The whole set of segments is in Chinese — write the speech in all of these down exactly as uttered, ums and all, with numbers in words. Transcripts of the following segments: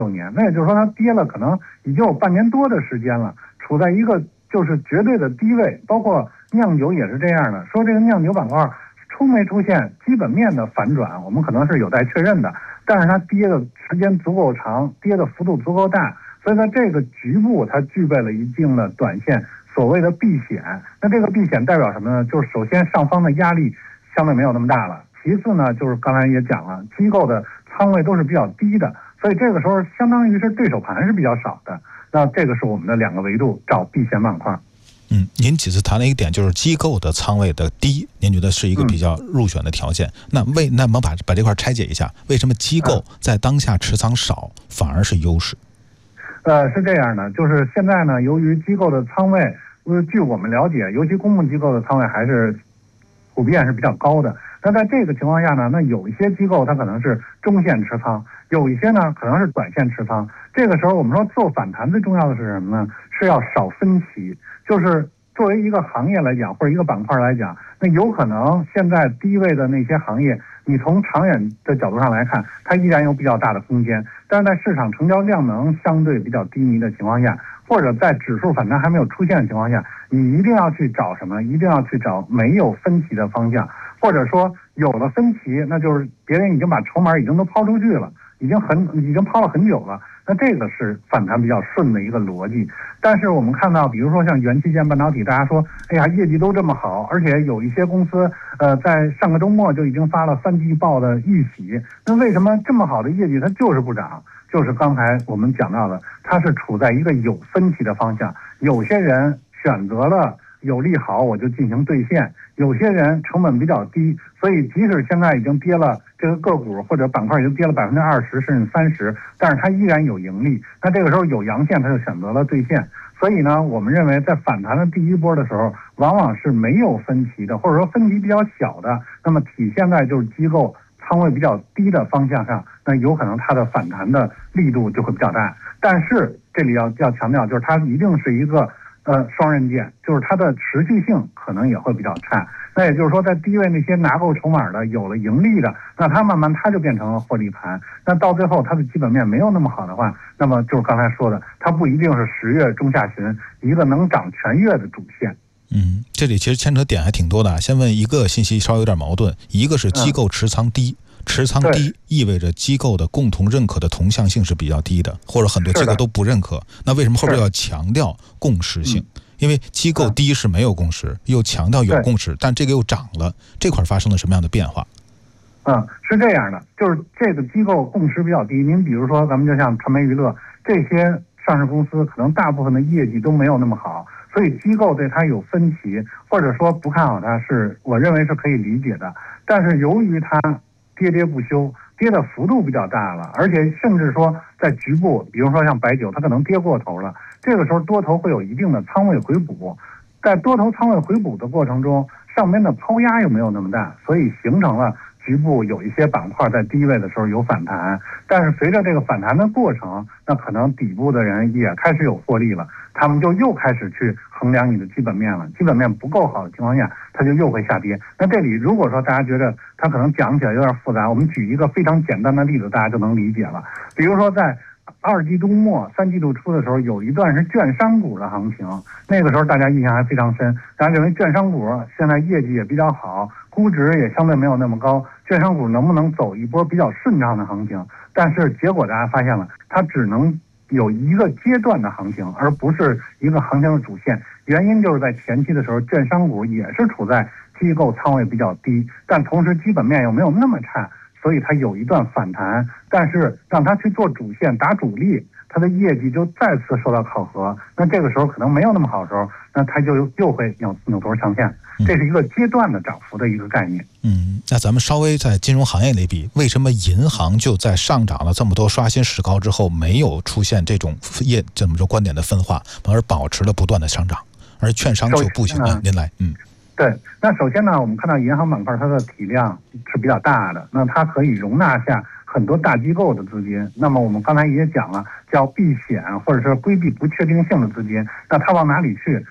六年，那也就是说它跌了可能已经有半年多的时间了，处在一个就是绝对的低位。包括酿酒也是这样的，说这个酿酒板块出没出现基本面的反转，我们可能是有待确认的，但是它跌的时间足够长，跌的幅度足够大，所以在这个局部它具备了一定的短线所谓的避险。那这个避险代表什么呢？就是首先上方的压力相对没有那么大了，其次呢就是刚才也讲了，机构的仓位都是比较低的，所以这个时候相当于是对手盘是比较少的。那这个是我们的两个维度找避险板块。 嗯，您几次谈了一点，就是机构的仓位的低，您觉得是一个比较入选的条件。嗯、那为那我们把把这块拆解一下，为什么机构在当下持仓少反而是优势？ 呃，是这样的，就是现在呢，由于机构的仓位，呃，据我们了解，尤其公募机构的仓位还是普遍是比较高的。那在这个情况下呢，那有一些机构它可能是中线持仓，有一些呢可能是短线持仓。这个时候我们说做反弹最重要的是什么呢？是要少分歧。就是作为一个行业来讲，或者一个板块来讲，那有可能现在低位的那些行业，你从长远的角度上来看，它依然有比较大的空间。但是在市场成交量能相对比较低迷的情况下，或者在指数反弹还没有出现的情况下，你一定要去找什么？一定要去找没有分歧的方向，或者说有了分歧，那就是别人已经把筹码已经都抛出去了，已经很已经抛了很久了。那这个是反弹比较顺的一个逻辑。但是我们看到，比如说像元器件半导体，大家说，哎呀，业绩都这么好，而且有一些公司，呃，在上个周末就已经发了三季报的预喜。那为什么这么好的业绩它就是不涨？就是刚才我们讲到的，它是处在一个有分歧的方向。有些人选择了有利好我就进行兑现，有些人成本比较低，所以即使现在已经跌了，这个个股或者板块已经跌了百分之二十甚至三十，但是它依然有盈利。那这个时候有阳线，它就选择了兑现。所以呢，我们认为在反弹的第一波的时候，往往是没有分歧的，或者说分歧比较小的，那么体现在就是机构仓位比较低的方向上，那有可能它的反弹的力度就会比较大。但是这里要要强调，就是它一定是一个呃双刃剑，就是它的持续性可能也会比较差。那也就是说，在低位那些拿够筹码的、有了盈利的，那它慢慢它就变成了获利盘。那到最后它的基本面没有那么好的话，那么就是刚才说的，它不一定是十月中下旬一个能涨全月的主线。 嗯，这里其实牵扯点还挺多的啊。先问一个信息稍微有点矛盾，一个是机构持仓低，嗯、持仓低意味着机构的共同认可的同向性是比较低的，或者很多机构都不认可。那为什么后边要强调共识性？因为机构低是没有共识，又强调有共识，但这个又涨了，这块发生了什么样的变化？ 嗯，是这样的，就是这个机构共识比较低。您比如说，咱们就像传媒娱乐这些上市公司，可能大部分的业绩都没有那么好，所以机构对它有分歧，或者说不看好它，是我认为是可以理解的。但是由于它跌跌不休，跌的幅度比较大了，而且甚至说在局部，比如说像白酒，它可能跌过头了。这个时候多头会有一定的仓位回补，在多头仓位回补的过程中，上边的抛压又没有那么大，所以形成了局部有一些板块在低位的时候有反弹。但是随着这个反弹的过程，那可能底部的人也开始有获利了，他们就又开始去衡量你的基本面了，基本面不够好的情况下，它就又会下跌。那这里如果说大家觉得它可能讲起来有点复杂，我们举一个非常简单的例子，大家就能理解了。比如说在二季度末三季度初的时候，有一段是券商股的行情，那个时候大家印象还非常深，大家认为券商股现在业绩也比较好，估值也相对没有那么高，券商股能不能走一波比较顺畅的行情？但是结果大家发现了，它只能有一个阶段的行情，而不是一个行情的主线。原因就是在前期的时候，券商股也是处在机构仓位比较低，但同时基本面又没有那么差，所以它有一段反弹，但是让它去做主线打主力，它的业绩就再次受到考核。那这个时候可能没有那么好的时候，那它就又会扭扭头向下。这是一个阶段的涨幅的一个概念。 嗯，那咱们稍微在金融行业里比，为什么银行就在上涨了这么多刷新史高之后，没有出现这种业这么说观点的分化，而保持了不断的上涨，而券商就不行啊？您来，嗯。 对，那首先呢，我们看到银行板块它的体量是比较大的，那它可以容纳下很多大机构的资金。那么我们刚才也讲了，叫避险或者是规避不确定性的资金，那它往哪里去？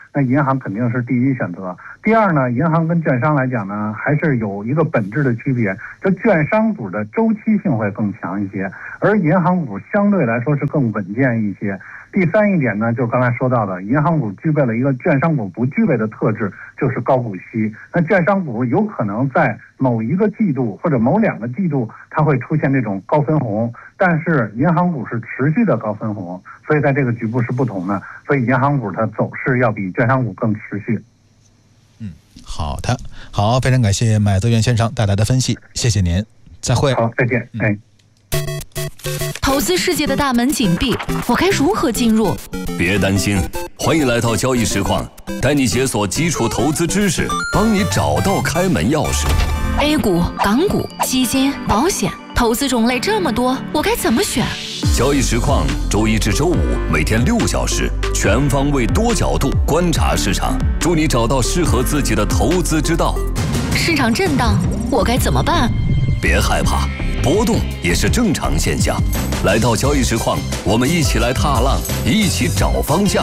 那银行肯定是第一选择。第二呢，银行跟券商来讲呢，还是有一个本质的区别，就券商股的周期性会更强一些，而银行股相对来说是更稳健一些。第三一点呢，就是刚才说到的，银行股具备了一个券商股不具备的特质，就是高股息。那券商股有可能在某一个季度或者某两个季度，它会出现这种高分红，但是银行股是持续的高分红，所以在这个局部是不同的。所以银行股它走势要比券商股更持续。 嗯，好的，好，非常感谢买泽元先生带来的分析，谢谢您，再会。 好，再见。哎。 投资世界的大门紧闭，我该如何进入？ 别担心，欢迎来到交易实况，带你解锁基础投资知识，帮你找到开门钥匙。 A 股、港股、基金、保险，投资种类这么多，我该怎么选？ 交易实况周一至周五每天六小时，全方位多角度观察市场，助你找到适合自己的投资之道。 市场震荡，我该怎么办？ 别害怕，波动也是正常现象。来到交易实况，我们一起来踏浪，一起找方向。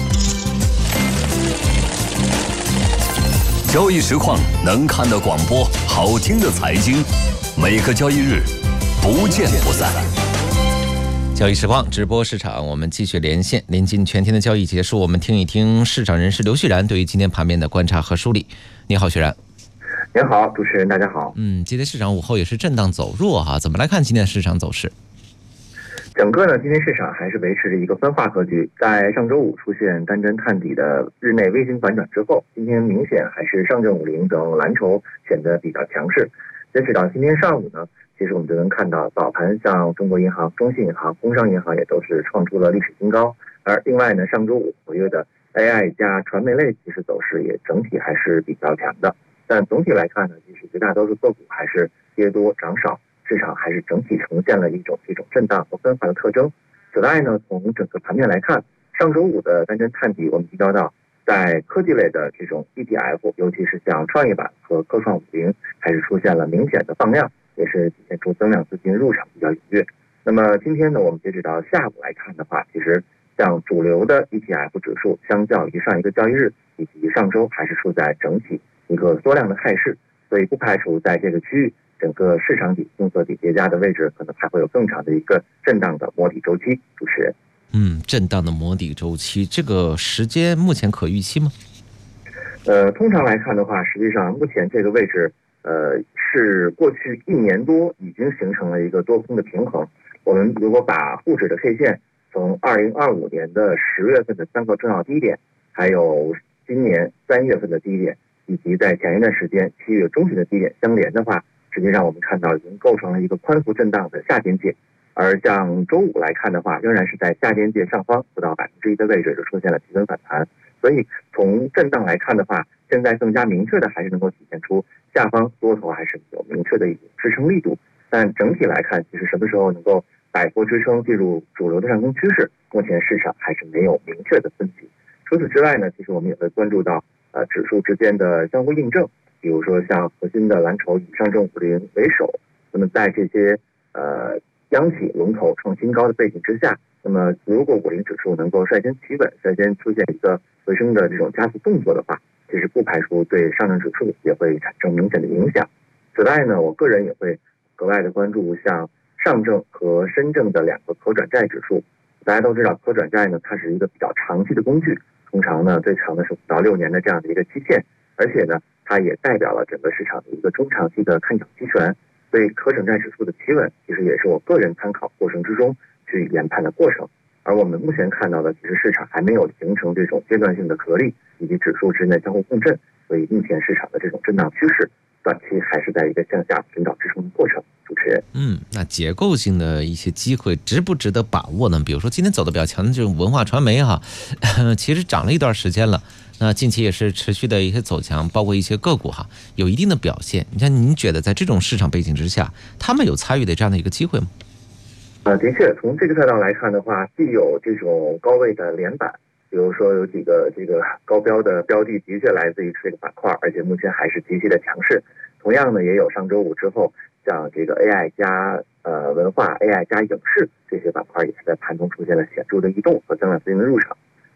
交易实况能看的广播，好听的财经，每个交易日不见不散。 交易实况直播市场，我们继续连线。临近全天的交易结束，我们听一听市场人士刘旭然对于今天盘面的观察和梳理。你好，旭然。 您好，主持人，大家好。 嗯，今天市场午后也是震荡走弱哈，怎么来看今天的市场走势？ 整个呢，今天市场还是维持着一个分化格局。在上周五出现单针探底的日内微型反转之后，今天明显还是上证五零等蓝筹显得比较强势。截止到今天上午呢，其实我们就能看到早盘像中国银行、中信银行、工商银行也都是创出了历史新高。而另外呢，上周五活跃的 A I 加传媒类其实走势也整体还是比较强的。但总体来看呢，其实绝大多数个股还是跌多涨少，市场还是整体呈现了一种这种震荡和分化的特征。此外呢，从整个盘面来看，上周五的单针探底，我们提到到在科技类的这种 E T F， 尤其是像创业板和科创五零，还是出现了明显的放量，也是体现出增量资金入场比较踊跃。那么今天呢，我们截止到下午来看的话，其实像主流的 E T F 指数，相较于上一个交易日以及上周，还是处在整体一个缩量的态势，所以不排除在这个区域整个市场底净色底叠加的位置，可能还会有更长的一个震荡的摸底周期。主持人， 嗯，震荡的摸底周期，这个时间目前可预期吗？ 呃，通常来看的话，实际上目前这个位置，呃，是过去一年多已经形成了一个多空的平衡。我们如果把沪指的 K 线从二零二五年的十月份的三个重要低点，还有今年三月份的低点，以及在前一段时间七月中旬的低点相连的话，实际上我们看到已经构成了一个宽幅震荡的下边界。而像周五来看的话，仍然是在下边界上方不到百分之一的位置就出现了提升反弹。所以从震荡来看的话，现在更加明确的还是能够体现出下方多头还是有明确的一种支撑力度。但整体来看，其实什么时候能够摆脱支撑进入主流的上攻趋势，目前市场还是没有明确的分歧。除此之外呢，其实我们也会关注到呃指数之间的相互印证，比如说像核心的蓝筹以上证五零为首，那么在这些呃央企龙头创新高的背景之下，那么如果五零指数能够率先企稳，率先出现一个回升的这种加速动作的话，其实不排除对上证指数也会产生明显的影响。此外呢，我个人也会格外的关注像上证和深证的两个可转债指数。大家都知道，可转债呢，它是一个比较长期的工具，通常呢最长的是五到六年的这样的一个期限，而且呢，它也代表了整个市场的一个中长期的看涨期权。所以可转债指数的企稳，其实也是我个人参考过程之中去研判的过程。而我们目前看到的，其实市场还没有形成这种阶段性的合力以及指数之内相互共振，所以目前市场的这种震荡趋势，短期还是在一个向下寻找支撑的过程。主持人， 嗯，那结构性的一些机会值不值得把握呢？比如说今天走的比较强的这种文化传媒哈，其实涨了一段时间了，那近期也是持续的一些走强，包括一些个股哈，有一定的表现。你看，您觉得在这种市场背景之下，他们有参与的这样的一个机会吗？ 呃，的确，从这个赛道来看的话，既有这种高位的连板，比如说有几个这个高标的标的的确来自于这个板块，而且目前还是极其的强势。同样呢，也有上周五之后，像这个 A I 加呃文化、A I 加影视这些板块也是在盘中出现了显著的异动和增量资金的入场。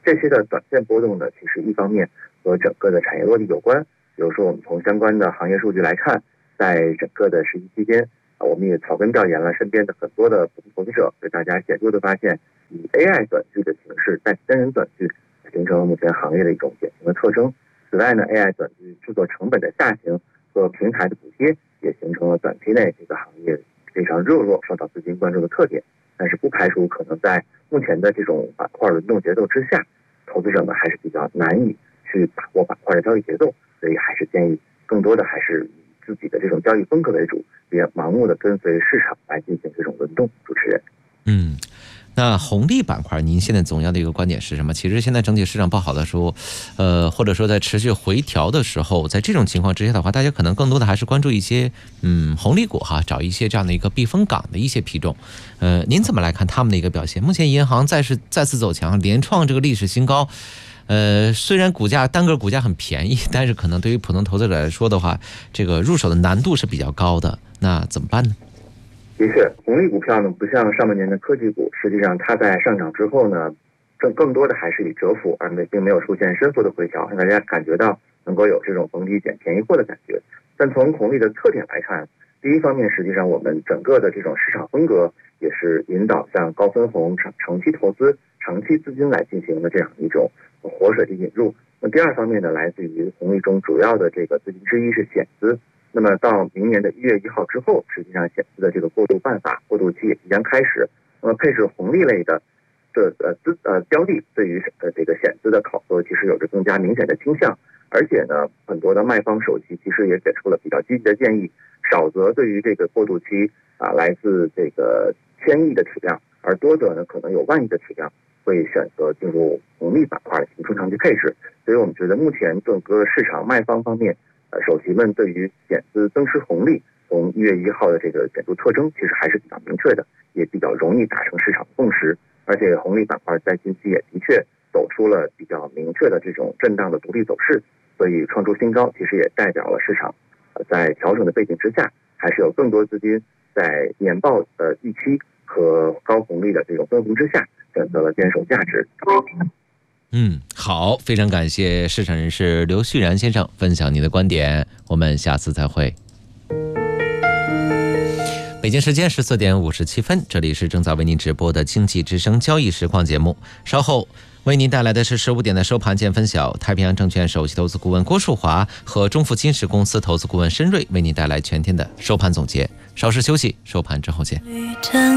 这些的短线波动呢，其实一方面和整个的产业落地有关，比如说我们从相关的行业数据来看，在整个的实习期间啊，我们也草根调研了身边的很多的普通投资者，对大家显著的发现，以 A I 短剧的形式代替真人短剧，形成了目前行业的一种典型的特征。此外呢 ，A I 短剧制作成本的下行和平台的补贴，也形成了短期内这个行业非常热络、受到资金关注的特点。但是不排除可能在目前的这种板块轮动节奏之下，投资者们还是比较难以去把握板块的交易节奏，所以还是建议更多的还是以自己的这种交易风格为主，别盲目的跟随市场来进行这种轮动。主持人， 嗯。那红利板块，您现在总要的一个观点是什么？其实现在整体市场不好的时候，呃，或者说在持续回调的时候，在这种情况之下的话，大家可能更多的还是关注一些嗯红利股哈，找一些这样的一个避风港的一些品种。呃，您怎么来看他们的一个表现？目前银行再是再次走强，连创这个历史新高。呃，虽然股价单个股价很便宜，但是可能对于普通投资者来说的话，这个入手的难度是比较高的。那怎么办呢？ 的确，红利股票呢，不像上半年的科技股，实际上它在上涨之后呢，更更多的还是以折幅，而没并没有出现深幅的回调，让大家感觉到能够有这种逢低捡便宜货的感觉。但从红利的特点来看，第一方面，实际上我们整个的这种市场风格也是引导向高分红、长长期投资、长期资金来进行的这样一种活水的引入。那第二方面呢，来自于红利中主要的这个资金之一是险资。那么到明年的一月一号之后，实际上险资的这个过渡办法过渡期也即将开始。那么配置红利类的这呃资呃标的，对于呃这个险资的考核其实有着更加明显的倾向。而且呢，很多的卖方首席其实也给出了比较积极的建议，少则对于这个过渡期啊来自这个千亿的体量，而多则呢可能有万亿的体量，会选择进入红利板块进行中长期配置。所以我们觉得目前整个市场卖方方面，呃首席们对于险资增持红利从一月一号的这个显著特征，其实还是比较明确的，也比较容易达成市场共识。而且红利板块在近期也的确走出了比较明确的这种震荡的独立走势。所以创出新高，其实也代表了市场在调整的背景之下，还是有更多资金在年报的预期和高红利的这种分红之下，选择了坚守价值。 嗯，好，非常感谢市场人士刘旭然先生分享您的观点，我们下次再会。北京时间十四点五十七分，这里是正在为您直播的经济之声交易实况节目，稍后为您带来的是十五点的收盘见分晓，太平洋证券首席投资顾问郭树华和中富金石公司投资顾问申瑞为您带来全天的收盘总结。稍事休息，收盘之后见。